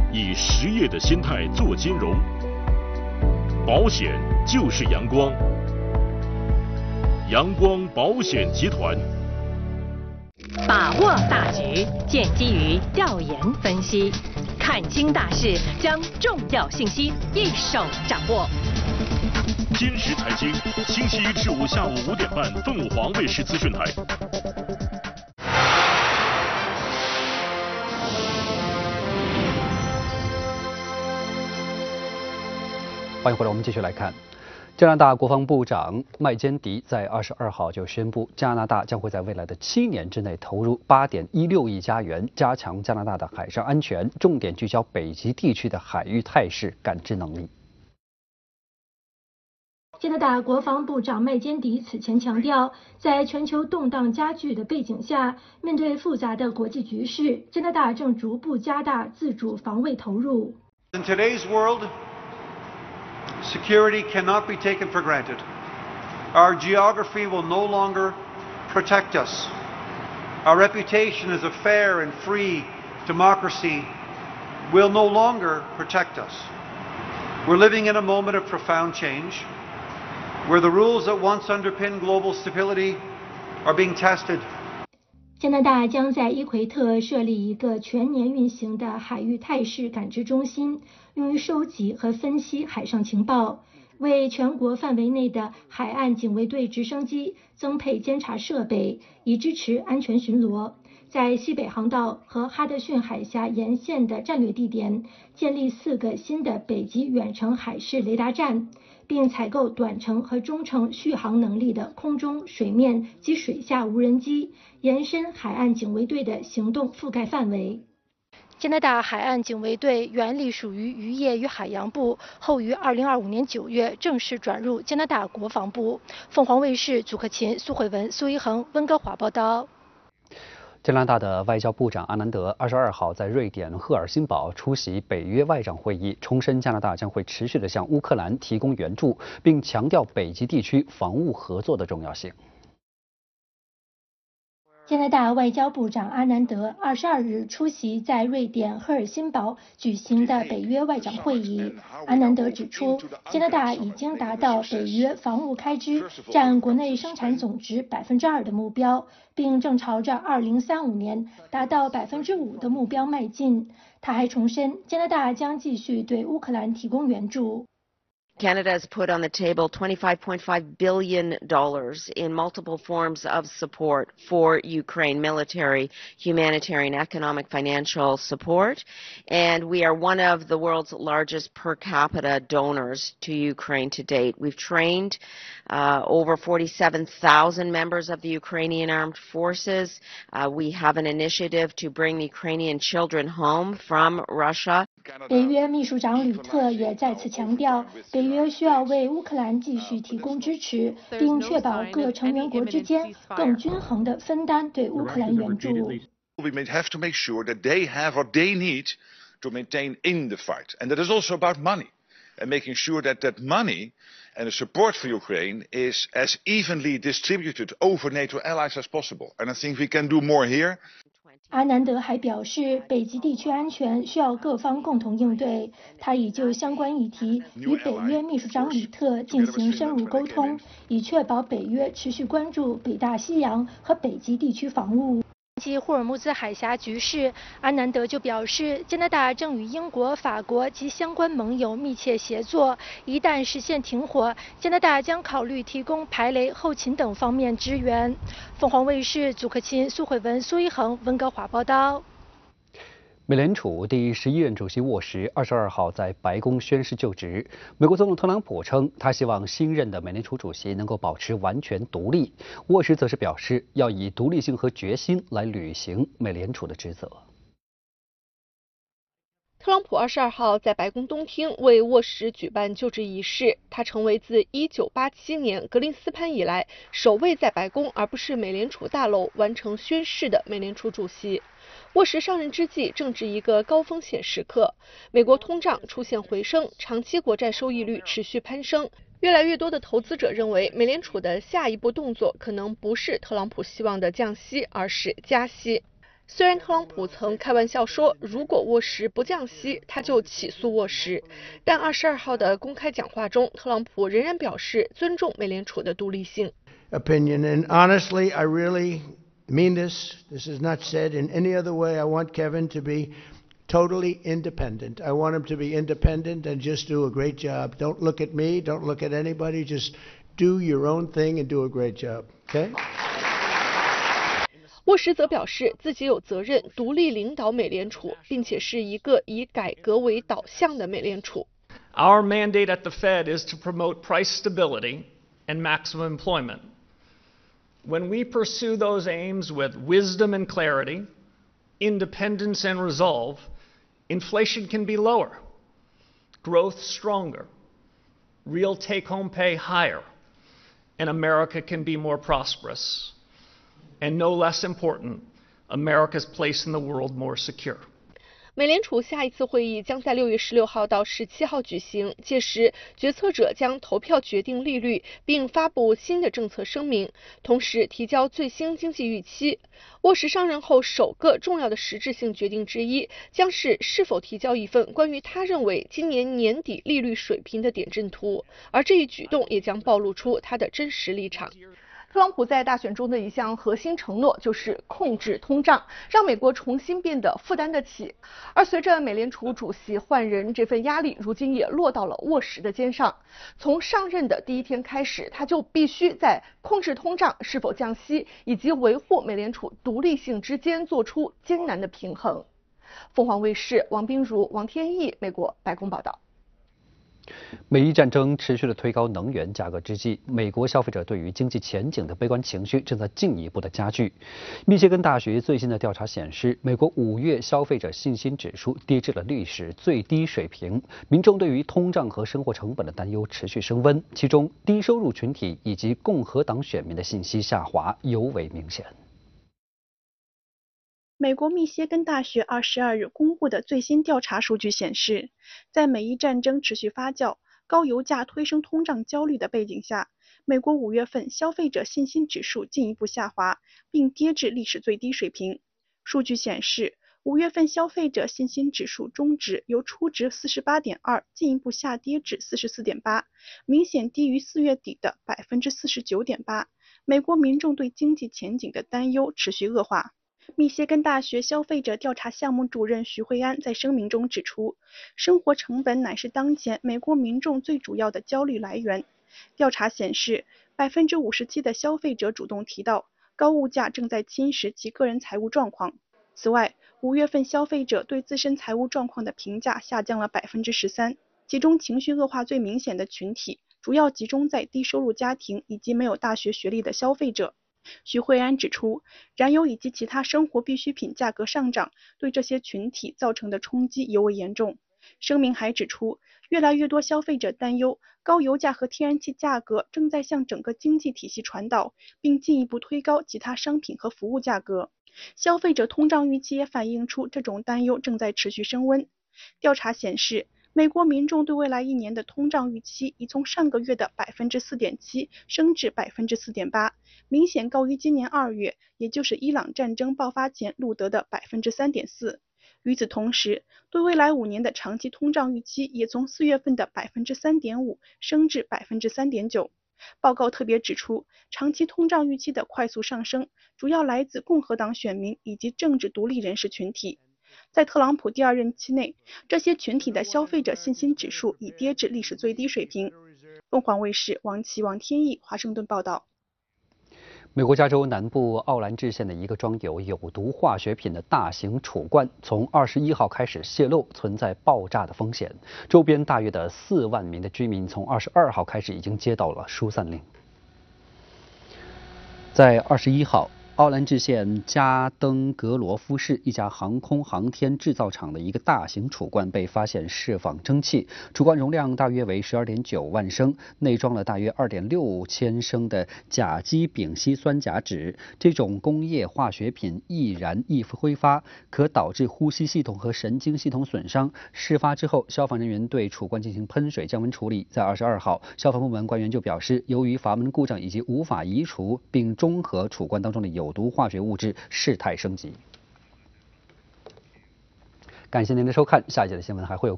以实业的心态做金融，保险就是阳光。阳光保险集团。 把握大局，建基于调研分析，看清大势，将重要信息一手掌握。 今时财经，星期一至五下午5点半，凤凰卫视资讯台。 欢迎回来，我们继续来看。加拿大国防部长麦坚迪在22号就宣布，加拿大将会在未来的7年之内投入8.16亿加元，加强加拿大的海上安全，重点聚焦北极地区的海域态势感知能力。 加拿大国防部长麦坚迪此前强调，在全球动荡加剧的背景下，面对复杂的国际局势，加拿大正逐步加大自主防卫投入。 In today's world, security cannot be taken for granted. Our geography will no longer protect us. Our reputation as a fair and free democracy will no longer protect us. We're living in a moment of profound change, where the rules that once underpinned global stability are being tested. 加拿大将在伊奎特设立一个全年运行的海域态势感知中心，用于收集和分析海上情报，为全国范围内的海岸警卫队直升机增配监察设备，以支持安全巡逻。在西北航道和哈德逊海峡沿线的战略地点建立4个新的北极远程海事雷达站，并采购短程和中程续航能力的空中、水面及水下无人机，延伸海岸警卫队的行动覆盖范围。加拿大海岸警卫队原隶属于渔业与海洋部，后于2025年9月正式转入加拿大国防部。凤凰卫视祖克勤、苏慧文、苏一恒、温哥华报道。 加拿大的外交部长阿南德22号在瑞典赫尔辛堡出席北约外长会议，重申加拿大将会持续地向乌克兰提供援助，并强调北极地区防务合作的重要性。 加拿大外交部长阿南德22日出席在瑞典赫尔辛堡举行的北约外长会议。阿南德指出，加拿大已经达到北约防务开支占国内生产总值2%的目标，并正朝着2035年达到5%的目标迈进。他还重申，加拿大将继续对乌克兰提供援助。 Canada has put on the table $25.5 billion in multiple forms of support for Ukraine, military, humanitarian, economic, financial support. And we are one of the world's largest per capita donors to Ukraine to date. We've trained over 47,000 members of the Ukrainian armed forces. We have an initiative to bring the Ukrainian children home from Russia. 北约秘书长吕特也再次强调，北约需要为乌克兰继续提供支持，并确保各成员国之间更均衡地分担对乌克兰援助。 We have to make sure that they have what they need to maintain in the fight, and that is also about money, and making sure that that money and the support for Ukraine is as evenly distributed over NATO allies as possible. And I think we can do more here. 阿南德还表示，北极地区安全需要各方共同应对。他已就相关议题与北约秘书长吕特进行深入沟通，以确保北约持续关注北大西洋和北极地区防务。及霍尔木兹海峡局势，阿南德就表示，加拿大正与英国、法国及相关盟友密切协作，一旦实现停火，加拿大将考虑提供排雷、后勤等方面支援。凤凰卫视祖克勤、苏慧文、苏一恒，温哥华报道。 美联储第11任主席沃什22号在白宫宣誓就职。美国总统特朗普称，他希望新任的美联储主席能够保持完全独立。沃什则是表示，要以独立性和决心来履行美联储的职责。 特朗普22号在白宫东厅为沃什举办就职仪式，他成为自1987年格林斯潘以来首位在白宫而不是美联储大楼完成宣誓的美联储主席。沃什上任之际正值一个高风险时刻，美国通胀出现回升，长期国债收益率持续攀升。越来越多的投资者认为，美联储的下一步动作可能不是特朗普希望的降息，而是加息。 虽然特朗普曾开玩笑说，如果沃什不降息，他就起诉沃什，但22号的公开讲话中，特朗普仍然表示尊重美联储的独立性。 Opinion, and honestly, I really mean this. This is not said in any other way. I want Kevin to be totally independent. I want him to be independent and just do a great job. Don't look at me. Don't look at anybody. Just do your own thing and do a great job. Okay? 沃什则表示自己有责任独立领导美联储，并且是一个以改革为导向的美联储。 Our mandate at the Fed is to promote price stability and maximum employment. When we pursue those aims with wisdom and clarity, independence and resolve, inflation can be lower, growth stronger, real take-home pay higher, and America can be more prosperous. And no less important, America's place in the world more secure. 美联储下一次会议将在6月16号到17号举行，届时决策者将投票决定利率，并发布新的政策声明，同时提交最新经济预期。沃什上任后首个重要的实质性决定之一，将是否提交一份关于他认为今年年底利率水平的点阵图，而这一举动也将暴露出他的真实立场。特朗普在大选中的一项核心承诺就是控制通胀，让美国重新变得负担得起。而随着美联储主席换人，这份压力如今也落到了沃什的肩上。从上任的第一天开始，他就必须在控制通胀、是否降息以及维护美联储独立性之间做出艰难的平衡。凤凰卫视王彬如、王天毅，美国白宫报道。 美伊战争持续的推高能源价格之际，美国消费者对于经济前景的悲观情绪正在进一步的加剧。密歇根大学最新的调查显示，美国5月消费者信心指数跌至了历史最低水平，民众对于通胀和生活成本的担忧持续升温，其中低收入群体以及共和党选民的信息下滑尤为明显。 美国密歇根大学22日公布的最新调查数据显示，在美伊战争持续发酵、高油价推升通胀焦虑的背景下，美国5月份消费者信心指数进一步下滑，并跌至历史最低水平。数据显示，5月份消费者信心指数中值由初值 48.2 进一步下跌至 44.8， 明显低于4月底的 49.8%。美国民众对经济前景的担忧持续恶化。密歇根大学消费者调查项目主任徐慧安在声明中指出，生活成本乃是当前美国民众最主要的焦虑来源。调查显示，57%的消费者主动提到高物价正在侵蚀其个人财务状况。此外，5月份消费者对自身财务状况的评价下降了 13%， 其中情绪恶化最明显的群体主要集中在低收入家庭以及没有大学学历的消费者。徐慧安指出，燃油以及其他生活必需品价格上涨对这些群体造成的冲击尤为严重。声明还指出，越来越多消费者担忧高油价和天然气价格正在向整个经济体系传导，并进一步推高其他商品和服务价格。消费者通胀预期也反映出这种担忧正在持续升温。调查显示，美国民众对未来1年的通胀预期已从上个月的 4.7% 升至 4.8%， 明显高于今年2月，也就是伊朗战争爆发前录得的 3.4%。与此同时，对未来5年的长期通胀预期也从4月份的 3.5% 升至 3.9%。报告特别指出，长期通胀预期的快速上升主要来自共和党选民以及政治独立人士群体。在特朗普第2任期内，这些群体的消费者信心指数已跌至历史最低水平。凤凰卫视王琦、王天毅华盛顿报道。 美国加州南部奥兰治县的一个装有有毒化学品的大型储罐，从21号开始泄漏，存在爆炸的风险。周边大约的4万名的居民从22号开始已经接到了疏散令。在21号，奥兰治县加登格罗夫市一家航空航天制造厂的一个大型储罐被发现释放蒸汽，储罐容量大约为 12.9万升，内装了大约 2.6千升的甲基丙烯酸甲酯。这种工业化学品易燃易挥发，可导致呼吸系统和神经系统损伤。事发之后，消防人员对储罐进行喷水降温处理。在22号，消防部门官员就表示，由于阀门故障以及无法移除并中和储罐当中的有毒化学物质，事态升级。 感谢您的收看，下一节的新闻还会有。